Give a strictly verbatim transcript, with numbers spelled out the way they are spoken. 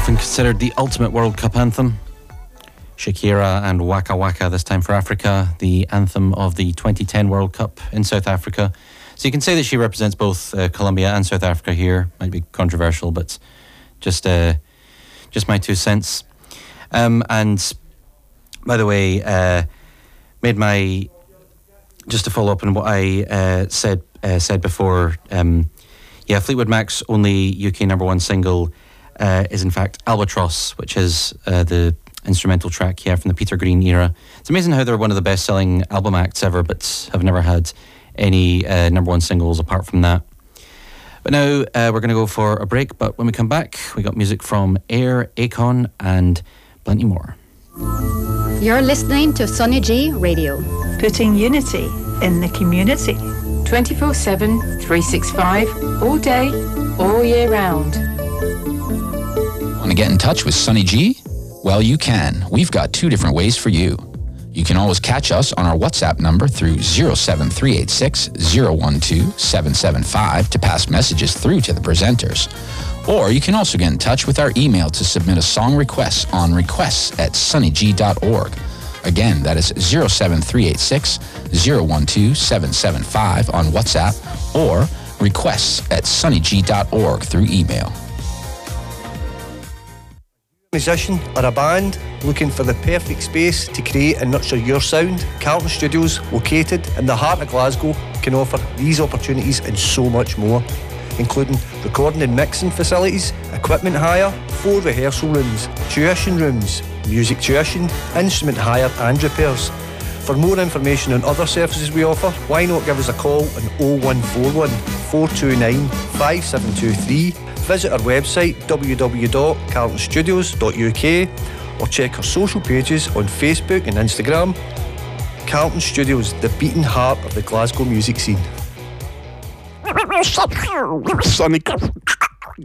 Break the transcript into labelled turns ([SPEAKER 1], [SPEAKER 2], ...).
[SPEAKER 1] often considered the ultimate World Cup anthem. Shakira and Waka Waka, this time for Africa, the anthem of the twenty ten World Cup in South Africa. So you can say that she represents both uh, Colombia and South Africa here. Might be controversial, but just uh, just my two cents. Um, and by the way, uh, made my just to follow up on what I uh, said uh, said before. Um, yeah, Fleetwood Mac's only U K number one single uh, is in fact Albatross, which is uh, the instrumental track, yeah, from the Peter Green era. It's amazing how they're one of the best-selling album acts ever, but have never had any uh, number one singles apart from that. But now uh, we're going to go for a break, but when we come back, we got music from Air, Akon, and plenty more.
[SPEAKER 2] You're listening to Sonny G Radio.
[SPEAKER 3] Putting unity in the community.
[SPEAKER 4] twenty-four seven, three sixty-five, all day, all year round.
[SPEAKER 5] Want to get in touch with Sonny G? Well, you can. We've got two different ways for you. You can always catch us on our WhatsApp number through zero seven three eight six, zero one two, seven seven five to pass messages through to the presenters. Or you can also get in touch with our email to submit a song request on requests at sunny g dot org. Again, that is zero seven three eight six, zero one two, seven seven five on WhatsApp or requests at sunny g dot org through email.
[SPEAKER 6] Musician or a band looking for the perfect space to create and nurture your sound? Carlton Studios, located in the heart of Glasgow, can offer these opportunities and so much more, including recording and mixing facilities, equipment hire, four rehearsal rooms, tuition rooms, music tuition, instrument hire and repairs. For more information on other services we offer, why not give us a call on oh one four one, four two nine, five seven two three. Visit our website w w w dot carlton studios dot u k or check our social pages on Facebook and Instagram. Carlton Studios, the beating heart of the Glasgow music scene.
[SPEAKER 7] Sonny